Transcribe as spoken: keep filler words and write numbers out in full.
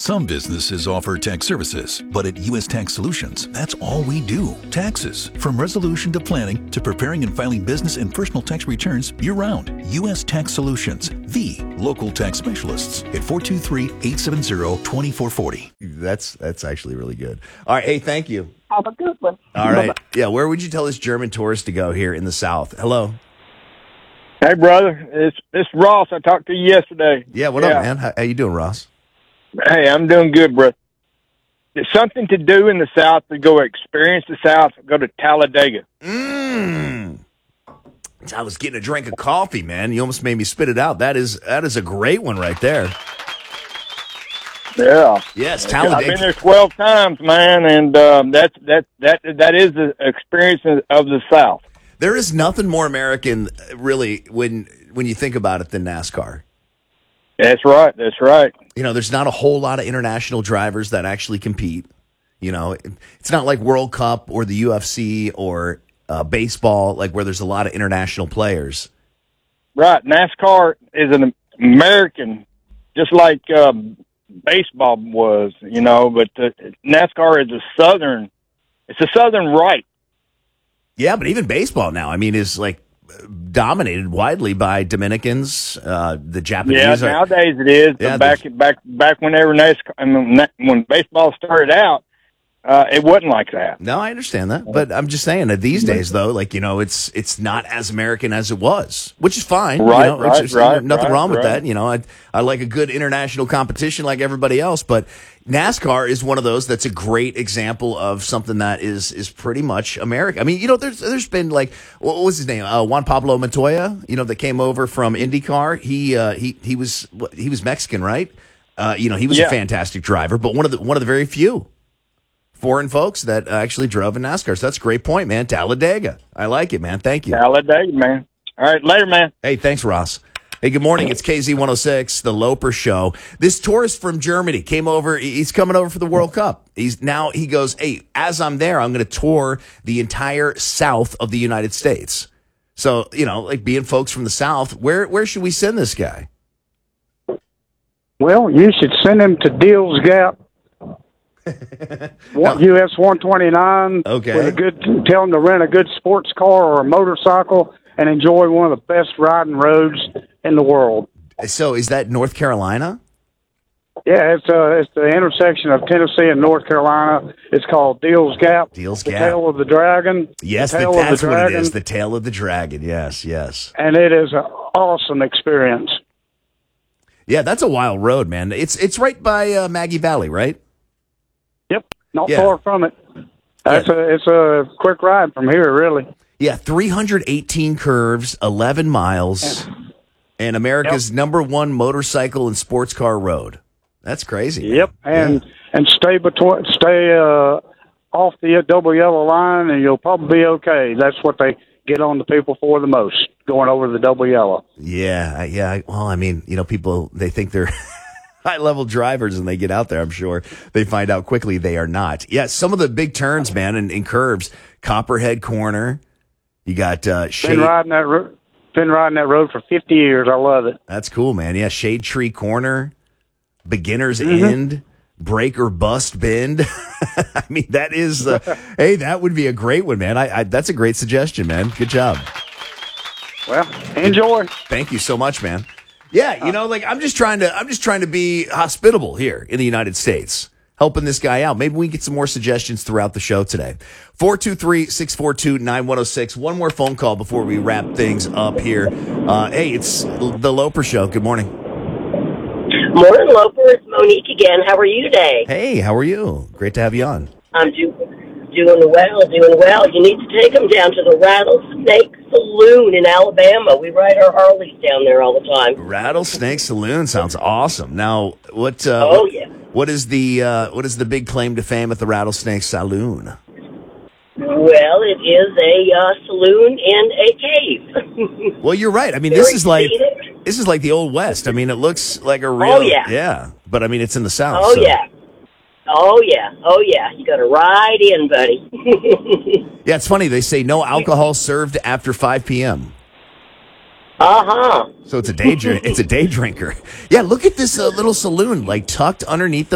Some businesses offer tax services, but at U S Tax Solutions, that's all we do. Taxes. From resolution to planning to preparing and filing business and personal tax returns year-round. U S Tax Solutions, the local tax specialists at four two three, eight seven zero, two four four zero. That's that's actually really good. All right, hey, thank you. Have a good one. All right. Yeah, where would you tell this German tourist to go here in the South? Hello. Hey, brother. It's it's Ross. I talked to you yesterday. Yeah, what yeah. up, man? How, how you doing, Ross? Hey, I'm doing good, bro. There's something to do in the South to go experience the South. Go to Talladega. Mmm. I was getting a drink of coffee, man. You almost made me spit it out. That is that is a great one right there. Yeah. Yes, Talladega. I've been there twelve times, man, and um, that's that that that is the experience of the South. There is nothing more American, really, when when you think about it, than NASCAR. That's right. That's right. You know, there's not a whole lot of international drivers that actually compete. You know, it's not like World Cup or the U F C or uh, baseball, like where there's a lot of international players. Right. NASCAR is an American, just like um, baseball was, you know, but uh, NASCAR is a Southern, it's a Southern right. Yeah, but even baseball now, I mean, is like dominated widely by Dominicans, uh, the Japanese. Yeah, are, nowadays it is. Yeah, but back back back whenever NASCAR, I mean, when baseball started out, uh, it wasn't like that. No, I understand that, but I'm just saying that these days, though, like you know, it's it's not as American as it was, which is fine. Right, you know, right, it's, right. Nothing right, wrong with right. that. You know, I I like a good international competition like everybody else, but NASCAR is one of those that's a great example of something that is is pretty much American. I mean, you know, there's there's been like what was his name, uh, Juan Pablo Montoya, you know, that came over from IndyCar. He uh, he he was he was Mexican, right? Uh, you know, he was Yeah. a fantastic driver, but one of the one of the very few foreign folks that actually drove in NASCAR. So that's a great point, man. Talladega, I like it, man. Thank you. Talladega, man. All right, later, man. Hey, thanks, Ross. Hey, good morning. It's K Z one oh six, The Loper Show. This tourist from Germany came over. He's coming over for the World Cup. He's now, he goes, hey, as I'm there, I'm going to tour the entire south of the United States. So, you know, like being folks from the south, where, where should we send this guy? Well, you should send him to Deals Gap, one, U S one twenty-nine. Okay. With a good, tell him to rent a good sports car or a motorcycle and enjoy one of the best riding roads in the world. So is that North Carolina? Yeah, it's uh, it's the intersection of Tennessee and North Carolina. It's called Deals Gap. Deals the Gap. Tail of the Dragon. Yes, the that, tail that's of the what dragon, it is. The Tail of the Dragon. Yes, yes. And it is an awesome experience. Yeah, that's a wild road, man. It's it's right by uh, Maggie Valley, right? Yep, not Yeah. far from it. That's Yeah. a it's a quick ride from here, really. Yeah, three hundred eighteen curves, eleven miles, and America's Yep. number one motorcycle and sports car road. That's crazy. man. Yep, and Yeah. and stay between stay uh, off the double yellow line, and you'll probably be okay. That's what they get on the people for the most, going over the double yellow. Yeah, I- yeah. I- Well, I mean, you know, people, they think they're high-level drivers and they get out there, I'm sure. They find out quickly they are not. Yeah, some of the big turns, man, and, and curves. Copperhead Corner. You got uh, Been Shade. riding that ro- been riding that road for fifty years. I love it. That's cool, man. Yeah, Shade Tree Corner. Beginner's Mm-hmm. End. Break or Bust Bend. I mean, that is, uh, hey, that would be a great one, man. I, I That's a great suggestion, man. Good job. Well, enjoy. Thank you so much, man. Yeah, you know, like I'm just trying to, I'm just trying to be hospitable here in the United States, helping this guy out. Maybe we can get some more suggestions throughout the show today. four two three, six four two, nine one oh six. One more phone call before we wrap things up here. Uh, hey, it's the Loper Show. Good morning. Morning, Loper. It's Monique again. How are you today? Hey, how are you? Great to have you on. I'm do- doing well, doing well. You need to take them down to the Rattlesnake Saloon in Alabama. We ride our Harleys down there all the time. Rattlesnake Saloon sounds awesome. Now, what? Uh, Oh, what- yeah. What is the uh, what is the big claim to fame at the Rattlesnake Saloon? Well, it is a uh, saloon and a cave. Well, you're right. I mean, this Very is like scenic. this is like the old West. I mean, it looks like a real Oh, yeah. yeah. But I mean, it's in the South. Oh, so. yeah. Oh, yeah. Oh, yeah. You got to ride in, buddy. Yeah, it's funny. They say no alcohol served after five p.m. Uh-huh. So it's a day drink. It's a day drinker. Yeah, look at this uh, little saloon, like tucked underneath the